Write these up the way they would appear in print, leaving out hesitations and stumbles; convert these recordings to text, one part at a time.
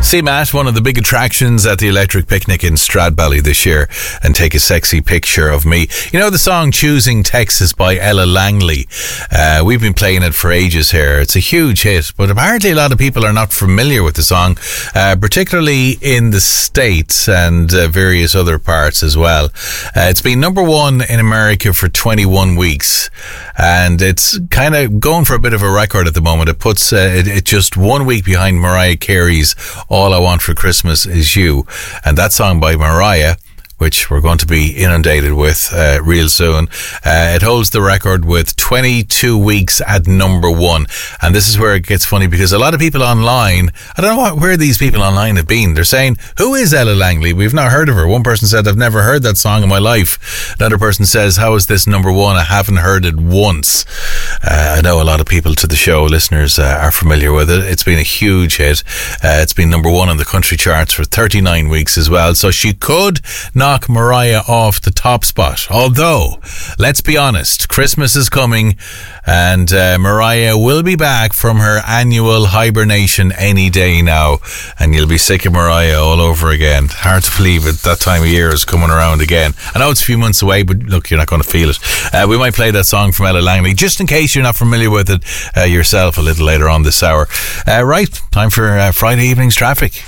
See Matt, one of the big attractions at the Electric Picnic in Stradbally this year, and take a sexy picture of me. You know the song Choosing Texas by Ella Langley? We've been playing it for ages here. It's a huge hit, but apparently a lot of people are not familiar with the song, particularly in the States and various other parts as well. It's been number one in America for 21 weeks, and it's kind of going for a bit of a record at the moment. It puts it just 1 week behind Mariah Carey's All I Want for Christmas Is You, and that song by Mariah, which we're going to be inundated with real soon. It holds the record with 22 weeks at number one. And this is where it gets funny, because a lot of people online, I don't know where these people online have been. They're saying, who is Ella Langley? We've not heard of her. One person said, I've never heard that song in my life. Another person says, how is this number one? I haven't heard it once. I know a lot of people to the show, listeners, are familiar with it. It's been a huge hit. It's been number one on the country charts for 39 weeks as well. So she could knock Mariah off the top spot. Although, let's be honest, Christmas is coming, and Mariah will be back from her annual hibernation any day now, and you'll be sick of Mariah all over again. Hard to believe it. That time of year is coming around again. I know it's a few months away, but look, you're not going to feel it. We might play that song from Ella Langley, just in case you're not familiar with it yourself, a little later on this hour. Right, time for Friday evening's traffic.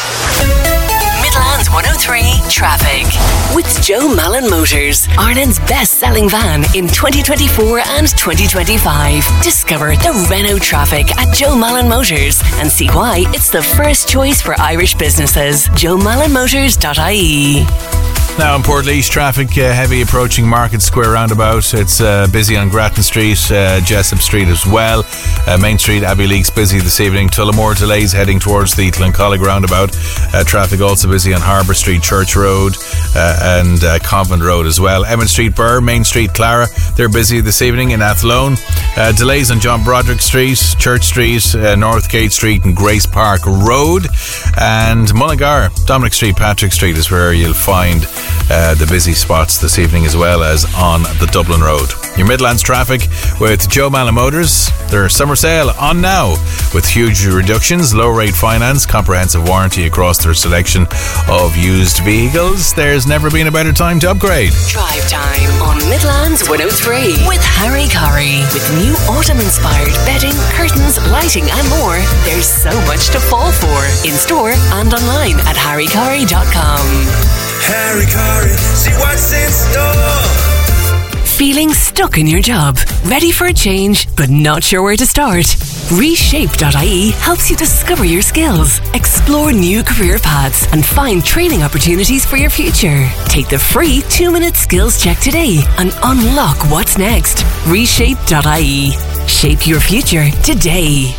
Midlands 103 Traffic with Joe Malin Motors, Ireland's best-selling van in 2024 and 2025. Discover the Renault traffic at Joe Malin Motors and see why it's the first choice for Irish businesses. JoeMalinMotors.ie. Now in Portlaoise, traffic heavy approaching Market Square roundabout. It's busy on Grattan Street, Jessup Street as well. Main Street, Abbey Leaks busy this evening. Tullamore delays heading towards the Glencollig roundabout. Traffic also busy on Harbour Street, Church Road and Convent Road as well. Emmett Street, Burr, Main Street, Clara, they're busy this evening in Athlone. Delays on John Broderick Street, Church Street, Northgate Street and Grace Park Road. And Mullingar, Dominic Street, Patrick Street is where you'll find the busy spots this evening, as well as on the Dublin Road. Your Midlands traffic with Joe Malin Motors. Their summer sale on now with huge reductions, low rate finance, comprehensive warranty across their selection of used vehicles. There's never been a better time to upgrade. Drive time on Midlands 103 with Harry Curry. With new autumn-inspired bedding, curtains, lighting and more, there's so much to fall for. In store and online at harrycurry.com. Harry Curry, see what's in store. Feeling stuck in your job? Ready for a change, but not sure where to start? Reshape.ie helps you discover your skills, explore new career paths, and find training opportunities for your future. Take the free 2-minute skills check today and unlock what's next. Reshape.ie. Shape your future today.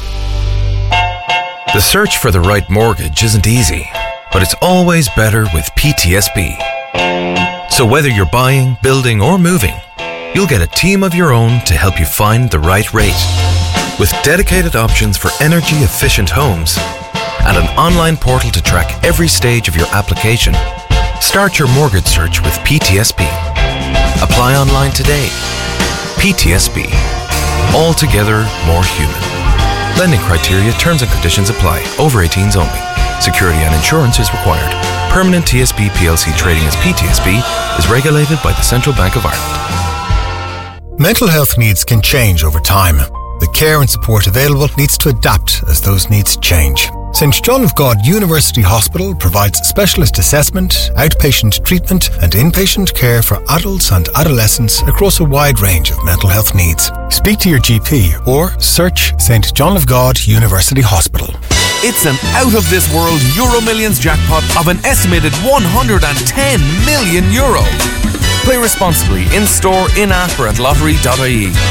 The search for the right mortgage isn't easy, but it's always better with PTSB. So whether you're buying, building, or moving, you'll get a team of your own to help you find the right rate. With dedicated options for energy-efficient homes and an online portal to track every stage of your application, start your mortgage search with PTSB. Apply online today. PTSB. Altogether more human. Lending criteria, terms and conditions apply. Over 18s only. Security and insurance is required. Permanent TSB PLC trading as PTSB is regulated by the Central Bank of Ireland. Mental health needs can change over time. The care and support available needs to adapt as those needs change. St. John of God University Hospital provides specialist assessment, outpatient treatment and inpatient care for adults and adolescents across a wide range of mental health needs. Speak to your GP or search St. John of God University Hospital. It's an out-of-this-world Euro Millions jackpot of an estimated €110 million. Play responsibly in-store, in-app or at lottery.ie.